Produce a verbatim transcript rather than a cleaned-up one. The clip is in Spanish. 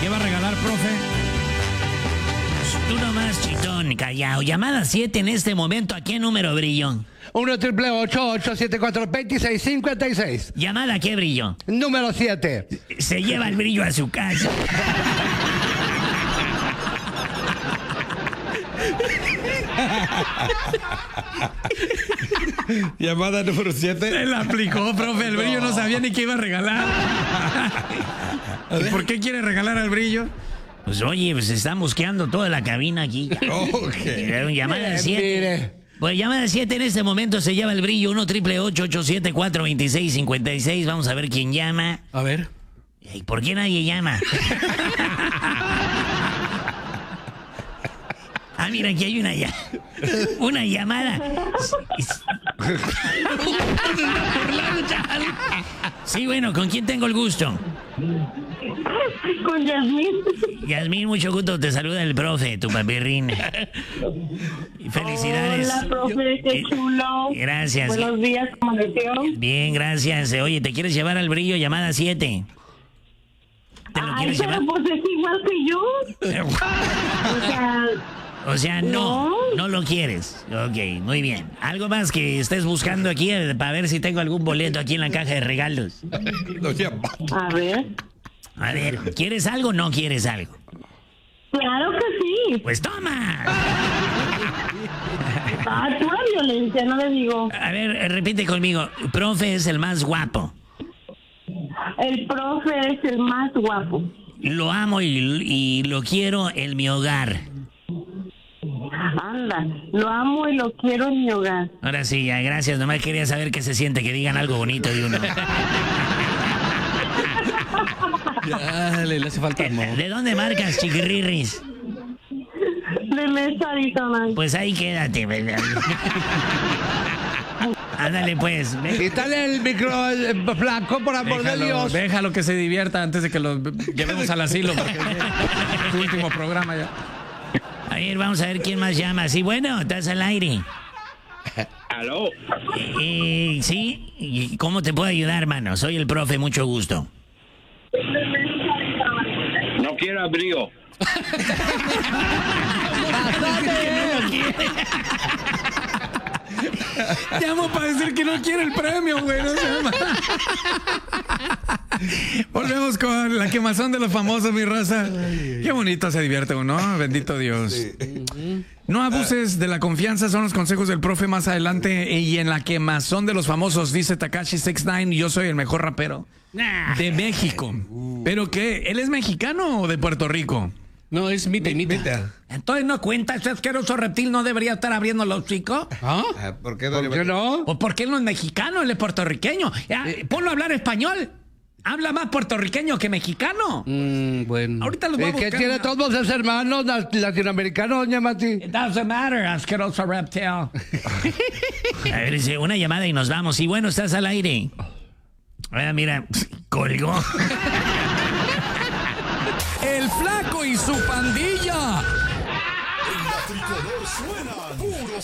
¿Qué va a regalar, profe? Tú nomás, chitón, callao. Llamada siete en este momento. ¿A qué número, Brillo? uno triple ocho ocho siete cuatro dos seis cinco seis. ¿Llamada a qué, Brillo? Número siete. Se lleva el Brillo a su casa. Llamada número siete. Se la aplicó, profe. El Brillo no sabía ni qué iba a regalar. ¿Por qué quiere regalar al Brillo? Pues oye, pues están busqueando toda la cabina aquí. Ok. Llamada siete. Pues llamada siete en este momento se lleva el Brillo. uno triple ocho ocho siete cuatro dos seis cinco seis. Vamos a ver quién llama. A ver. ¿Y por qué nadie llama? Ah, mira, aquí hay una, ya, una llamada. Sí, bueno, ¿con quién tengo el gusto? Con Yasmín. Yasmín, mucho gusto. Te saluda el profe, tu papirrín. Felicidades. Hola, profe, qué chulo. Gracias. Buenos días, ¿cómo amaneció? Bien, gracias. Oye, ¿te quieres llevar al Brillo? Llamada siete. ¿Te lo Ay, quieres pero llevar? pues es igual que yo. O sea... O sea, no, No. no lo quieres. Ok, muy bien. ¿Algo más que estés buscando aquí eh, para ver si tengo algún boleto aquí en la caja de regalos? A ver. A ver, ¿quieres algo o no quieres algo? Claro que sí. Pues toma. Ah, pura violencia, no le digo. A ver, eh, repite conmigo. Profe es el más guapo. El profe es el más guapo. Lo amo y, y lo quiero en mi hogar. Anda, lo amo y lo quiero en mi hogar. Ahora sí, ya, gracias. Nomás quería saber qué se siente que digan algo bonito de uno. Ya, le, le hace falta amor. ¿De dónde marcas, chiquirrirris? De Mesa, Arizona. Pues ahí quédate, ¿verdad? Ándale, pues. Ve. Quítale el micro eh, flaco, por amor de Déjalo, Dios. déjalo que se divierta antes de que lo llevemos al asilo, porque es su último programa ya. A ver, vamos a ver quién más llama. Sí, bueno, estás al aire. ¿Aló? Eh, sí, ¿y cómo te puedo ayudar, hermano? Soy el profe, mucho gusto. No quiero abrigo. Llamo para decir que no quiere el premio, güey. No se llama. Volvemos con la quemazón de los famosos, mi raza. Qué bonito se divierte uno, ¿no? Bendito Dios. No abuses de la confianza, son los consejos del profe más adelante. Y en la quemazón de los famosos, dice Tekashi sesenta y nueve, yo soy el mejor rapero de México. ¿Pero qué? ¿Él es mexicano o de Puerto Rico? No, es mita y mita. Entonces no cuenta, ese asqueroso reptil no debería estar abriendo los hocico. ¿Ah? ¿Por qué, ¿Por qué no? ¿O por qué él no es mexicano, él es puertorriqueño? Ya, ponlo a hablar español. Habla más puertorriqueño que mexicano. Mm, bueno. Ahorita los voy a ¿Y qué buscar. tiene todos los hermanos latinoamericanos, doña Mati? It doesn't matter, asqueroso reptil. A ver, dice, una llamada y nos vamos. Y bueno, estás al aire. Ah, mira, colgó. El Flaco y su pandilla. En la tricolor suena puro